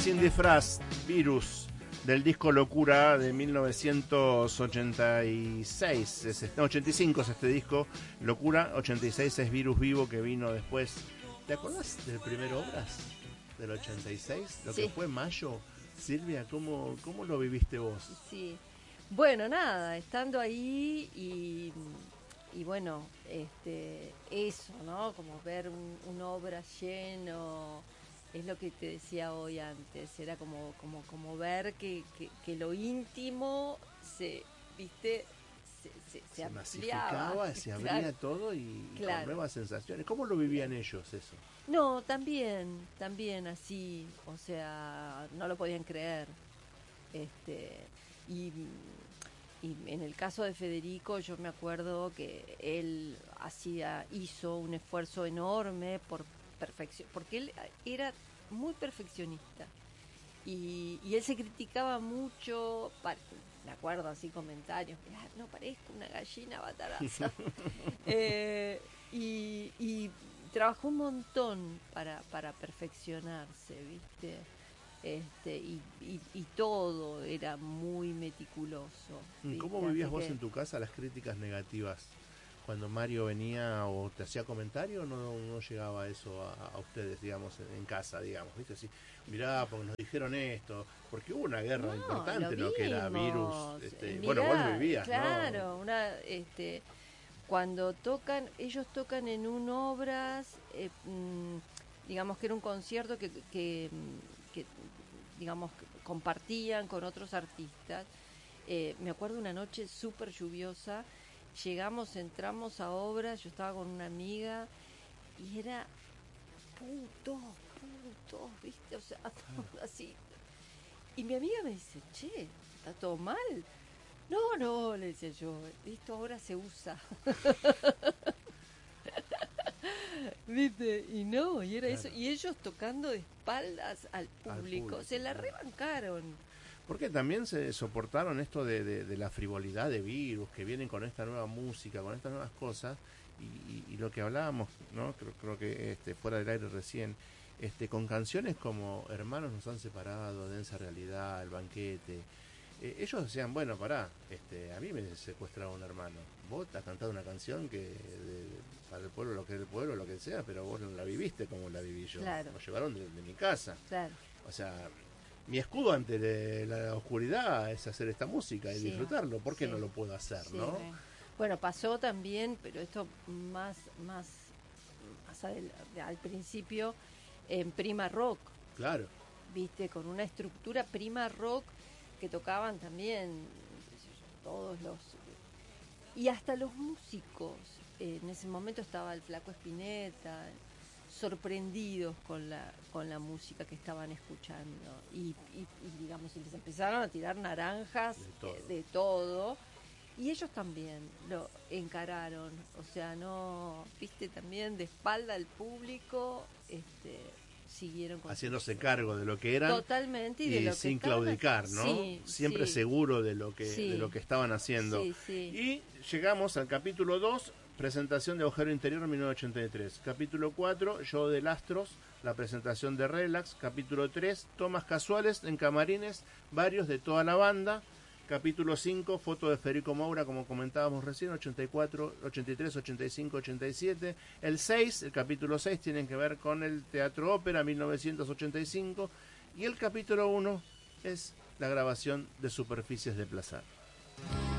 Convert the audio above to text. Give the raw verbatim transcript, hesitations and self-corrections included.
Sin disfraz, Virus, del disco Locura de mil novecientos ochenta y seis, es este, no, ochenta y cinco es este disco, Locura, ochenta y seis es Virus Vivo, que vino después. ¿Te acordás del primer Obras del ochenta y seis? Lo Sí. que fue Mayo. Silvia, ¿cómo, cómo lo viviste vos? Sí. Bueno, nada, estando ahí y, y bueno, este, eso, ¿no? Como ver un, un Obras lleno, es lo que te decía hoy antes, era como, como, como ver que, que, que lo íntimo se, viste, se, se, se, Se ampliaba, masificaba, se abría claro, todo y claro. con nuevas sensaciones. ¿Cómo lo vivían ellos eso? No, también, también así, o sea, no lo podían creer. Este, y, y en el caso de Federico, yo me acuerdo que él hacía, hizo un esfuerzo enorme por perfección, porque él era muy perfeccionista. Y, y él se criticaba mucho, para, me acuerdo así comentarios, ah, no parezco una gallina bataraza. eh, y, y trabajó un montón para, para perfeccionarse, ¿viste? Este, y, y, y todo era muy meticuloso. ¿Viste? ¿Cómo vivías Así vos que, en tu casa las críticas negativas? Cuando Mario venía o te hacía comentario, no, no llegaba eso a, a ustedes, digamos, en, en casa, digamos, ¿viste? Así, mirá, porque nos dijeron esto, porque hubo una guerra no, importante, lo ¿no? Que era virus, vimos. este, Mirá, bueno, vos lo vivías, claro, ¿no? una, este, cuando tocan, ellos tocan en un Obras, eh, mmm, digamos que era un concierto que, que, que digamos, compartían con otros artistas. Eh, me acuerdo una noche súper lluviosa, llegamos, entramos a Obras, yo estaba con una amiga y era puto, puto, ¿viste? O sea, así. Y mi amiga me dice, che, ¿está todo mal? No, no, le decía yo, esto ahora se usa. ¿Viste? Y no, y era Claro. eso. Y ellos tocando de espaldas al público, Al público, se la claro. rebancaron. Porque también se soportaron esto de, de, de la frivolidad de Virus, que vienen con esta nueva música, con estas nuevas cosas, y, y, y lo que hablábamos, ¿no? Creo, creo que este, fuera del aire recién, este, con canciones como Hermanos nos han separado, Densa Realidad, El Banquete, eh, ellos decían, bueno, pará, este, a mí me secuestraron un hermano, vos has cantado una canción que de, para el pueblo, lo que es el pueblo, lo que sea, pero vos no la viviste como la viví yo, Claro. nos llevaron de, de mi casa, Claro. o sea, mi escudo ante de la oscuridad es hacer esta música y Sí, disfrutarlo. ¿Por qué sí, no lo puedo hacer, sí. no? Bueno, pasó también, pero esto más, más, más adel- al principio, en Prima Rock, Claro. viste, con una estructura Prima Rock que tocaban también qué sé yo, todos los... Y hasta los músicos, eh, en ese momento estaba el Flaco Spinetta, sorprendidos con la con la música que estaban escuchando y, y, y digamos y les empezaron a tirar naranjas De todo. eh, de todo y ellos también lo encararon, o sea, no, viste, también de espalda al público, este siguieron con Haciéndose su... cargo de lo que eran totalmente y, y de lo sin que estaban... claudicar, ¿no? Sí, Siempre sí, seguro de lo que sí, de lo que estaban haciendo. sí, sí. Y llegamos al capítulo dos, presentación de Agujero Interior mil novecientos ochenta y tres. Capítulo cuatro, Yo del Astros, la presentación de Relax. Capítulo tres, tomas casuales en camarines, varios de toda la banda. Capítulo cinco, foto de Federico Moura, como comentábamos recién, ochenta y cuatro, ochenta y tres, ochenta y cinco, ochenta y siete. El seis, el capítulo seis, tienen que ver con el Teatro Ópera, mil novecientos ochenta y cinco. Y el capítulo uno es la grabación de Superficies de Placer.